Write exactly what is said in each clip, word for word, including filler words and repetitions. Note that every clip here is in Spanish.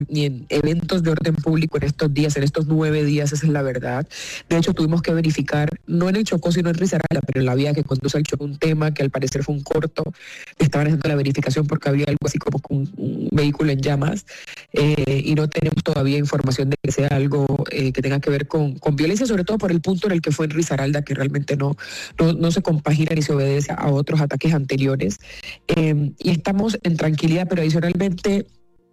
ni en eventos de orden público en estos días, en estos nueve días, esa es la verdad. De hecho, tuvimos que verificar, no en el Chocó, sino en Risaralda, pero en la vía que conduce al Chocó, un tema que al parecer fue un corto. Estaban haciendo la verificación porque había algo así como un, un vehículo en llamas, eh, y no tenemos todavía información de que sea algo eh, que tenga que ver con, con violencia, sobre todo por el punto en el que fue en Risaralda, que realmente no, no, no se compagina ni se obedece a otros ataques anteriores. Eh, y estamos en tranquilidad, pero adicionalmente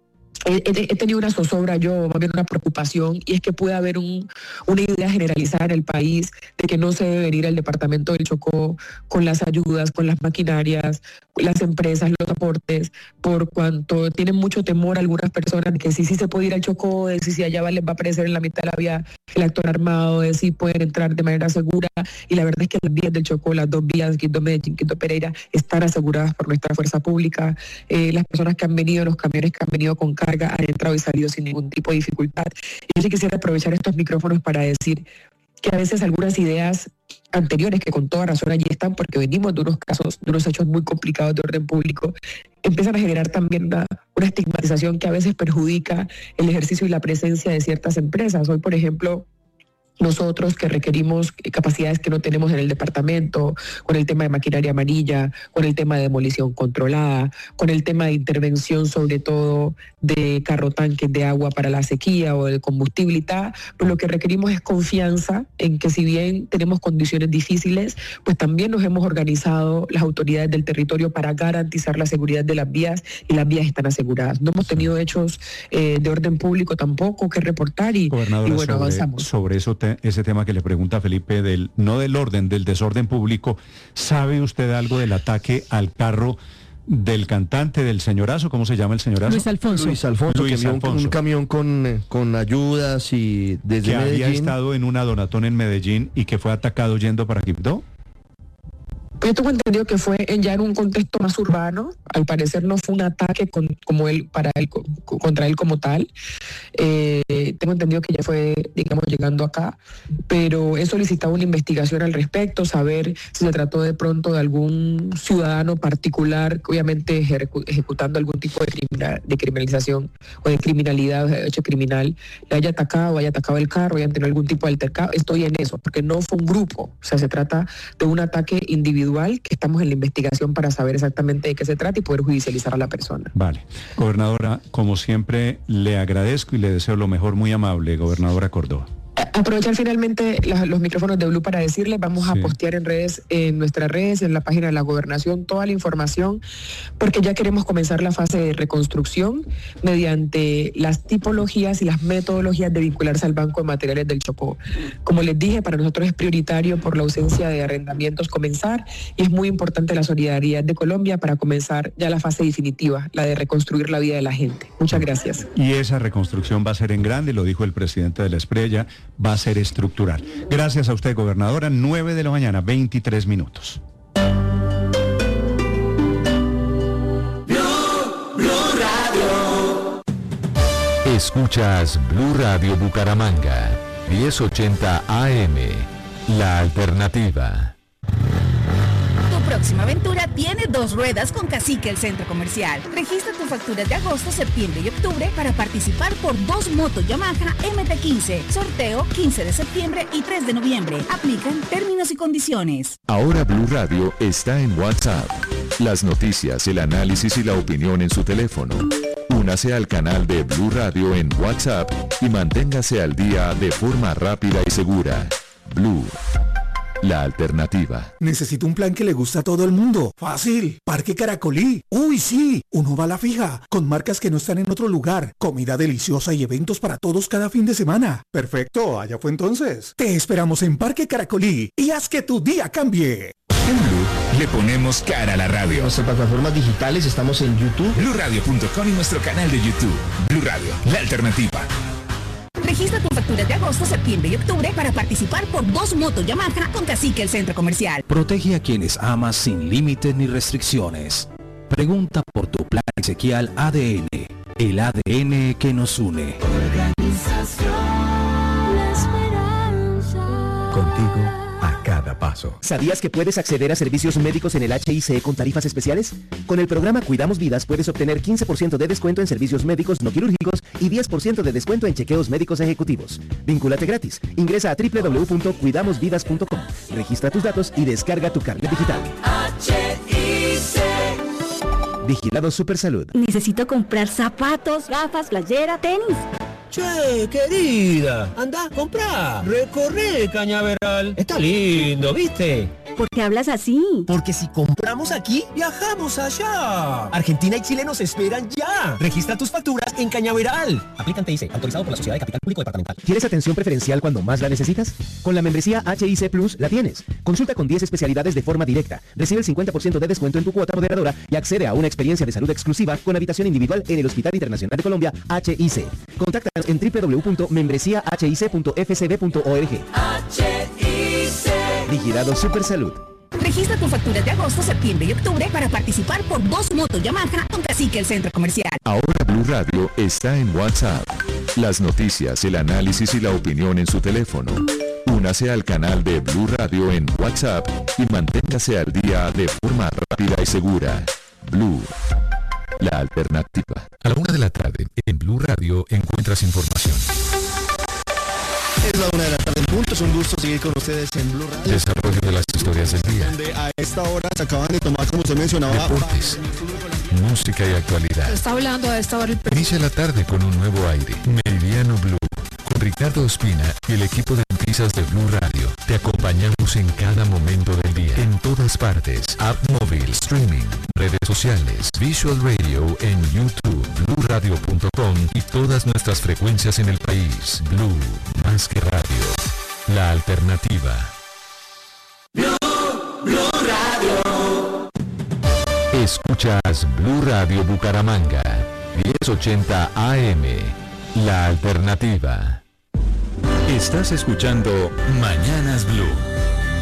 He, he, he tenido una zozobra yo, más bien una preocupación, y es que puede haber un, una idea generalizada en el país de que no se debe venir al departamento del Chocó con las ayudas, con las maquinarias, las empresas, los aportes, por cuanto tienen mucho temor algunas personas de que sí, sí se puede ir al Chocó, de si, si allá va, les va a aparecer en la mitad de la vía el actor armado, de si pueden entrar de manera segura, y la verdad es que las vías del Chocó, las dos vías, Quito Medellín, Quito Pereira, están aseguradas por nuestra fuerza pública. Eh, las personas que han venido, los camiones que han venido con carga, han entrado y salido sin ningún tipo de dificultad. Y yo sí quisiera aprovechar estos micrófonos para decir que a veces algunas ideas anteriores, que con toda razón allí están, porque venimos de unos casos, de unos hechos muy complicados de orden público, empiezan a generar también una, una estigmatización que a veces perjudica el ejercicio y la presencia de ciertas empresas. Hoy, por ejemplo, nosotros que requerimos capacidades que no tenemos en el departamento, con el tema de maquinaria amarilla, con el tema de demolición controlada, con el tema de intervención sobre todo de carro tanques de agua para la sequía o de combustible y tal, pues lo que requerimos es confianza en que si bien tenemos condiciones difíciles, pues también nos hemos organizado las autoridades del territorio para garantizar la seguridad de las vías, y las vías están aseguradas. No hemos tenido hechos eh, de orden público tampoco que reportar, y, y bueno, sobre, avanzamos. Sobre eso te ese tema que le pregunta Felipe, del no del orden, del desorden público, ¿sabe usted algo del ataque al carro del cantante, del señorazo? ¿Cómo se llama el señorazo? Luis Alfonso. Luis Alfonso, Luis que había Alfonso. Un, un camión con, con ayudas y desde que Medellín. había estado en una donatón en Medellín y que fue atacado yendo para Quibdó. Yo tengo entendido que fue en, ya en un contexto más urbano. Al parecer no fue un ataque con, como él, para él, contra él como tal. Eh, tengo entendido que ya fue, digamos, llegando acá, pero he solicitado una investigación al respecto, saber si se trató de pronto de algún ciudadano particular, obviamente ejecu- ejecutando algún tipo de, criminal, de criminalización o de criminalidad, hecho criminal, le haya atacado, haya atacado el carro, hayan tenido algún tipo de altercado. Estoy en eso, porque no fue un grupo, o sea, se trata de un ataque individual que estamos en la investigación para saber exactamente de qué se trata y poder judicializar a la persona. Vale. Gobernadora, como siempre, le agradezco y le deseo lo mejor, muy amable, gobernadora Córdoba. Aprovechar finalmente la, los micrófonos de Blue para decirles, vamos sí. a postear en redes, en nuestras redes, en la página de la Gobernación, toda la información, porque ya queremos comenzar la fase de reconstrucción mediante las tipologías y las metodologías de vincularse al Banco de Materiales del Chocó. Como les dije, para nosotros es prioritario por la ausencia de arrendamientos comenzar, y es muy importante la solidaridad de Colombia para comenzar ya la fase definitiva, la de reconstruir la vida de la gente. Muchas gracias. Y esa reconstrucción va a ser en grande, lo dijo el presidente de la Espriella, va a ser estructural. Gracias a usted, gobernadora. nueve de la mañana, veintitrés minutos. Blue, Blue Radio. Escuchas Blue Radio Bucaramanga, diez ochenta A M, la alternativa. Tu próxima aventura tiene dos ruedas con Cacique, el centro comercial. Registra tus facturas de agosto, septiembre y octubre para participar por dos motos Yamaha M T quince. Sorteo quince de septiembre y tres de noviembre. Aplican términos y condiciones. Ahora Blue Radio está en WhatsApp. Las noticias, el análisis y la opinión en su teléfono. Únase al canal de Blue Radio en WhatsApp y manténgase al día de forma rápida y segura. Blue, la alternativa. Necesito un plan que le guste a todo el mundo. Fácil. Parque Caracolí. Uy, sí. Uno va a la fija. Con marcas que no están en otro lugar. Comida deliciosa y eventos para todos cada fin de semana. Perfecto. Allá fue entonces. Te esperamos en Parque Caracolí y haz que tu día cambie. En Blue le ponemos cara a la radio. En nuestras plataformas digitales estamos en YouTube. blue radio punto com y nuestro canal de YouTube. Blue Radio, la alternativa. Registra tus facturas de agosto, septiembre y octubre para participar por dos motos Yamaha con Cacique, el centro comercial. Protege a quienes amas sin límites ni restricciones. Pregunta por tu plan Ezequiel A D N, el A D N que nos une. Organización La Esperanza. Contigo a cada paso. paso. ¿Sabías que puedes acceder a servicios médicos en el H I C E con tarifas especiales? Con el programa Cuidamos Vidas puedes obtener quince por ciento de descuento en servicios médicos no quirúrgicos y diez por ciento de descuento en chequeos médicos ejecutivos. Vínculate gratis. Ingresa a doble u doble u doble u punto cuidamos vidas punto com. Registra tus datos y descarga tu carnet digital. H I C. Vigilado Supersalud. Necesito comprar zapatos, gafas, playera, tenis. Che, querida, anda, comprá, recorre Cañaveral. Está lindo, ¿viste? ¿Por qué hablas así? Porque si compramos aquí, viajamos allá. Argentina y Chile nos esperan ya. Registra tus facturas en Cañaveral. Aplican T I C, autorizado por la Sociedad de Capital Público Departamental. ¿Quieres atención preferencial cuando más la necesitas? Con la membresía H I C Plus la tienes. Consulta con diez especialidades de forma directa. Recibe el cincuenta por ciento de descuento en tu cuota moderadora y accede a una experiencia de salud exclusiva con habitación individual en el Hospital Internacional de Colombia, H I C. Contáctanos en doble u doble u doble u punto membresía h i c punto f c b punto org. H I C. Vigilado Supersalud. Registra tus facturas de agosto, septiembre y octubre para participar por dos motos Yamaha con Cacique el Centro Comercial. Ahora Blue Radio está en WhatsApp. Las noticias, el análisis y la opinión en su teléfono. Únase al canal de Blue Radio en WhatsApp y manténgase al día de forma rápida y segura. Blue, la alternativa. A la una de la tarde, en Blue Radio encuentras información. Es la una de la tarde en punto, es un gusto seguir con ustedes en Blue Radio. Desarrollo de las historias del día. Donde a esta hora se acaban de tomar, como usted mencionaba, deportes, música y actualidad. Está hablando a esta hora el... Inicia la tarde con un nuevo aire. Meridiano Blue, con Ricardo Ospina y el equipo de noticias de Blue Radio. Te acompañamos en cada momento del día, en todas partes. App móvil, streaming, redes sociales, Visual Radio en YouTube, blue radio punto com y todas nuestras frecuencias en el país. Blue, más que radio. La alternativa. Blue, Blue Radio. Escuchas Blue Radio Bucaramanga, diez ochenta A M. La alternativa. Estás escuchando Mañanas Blue.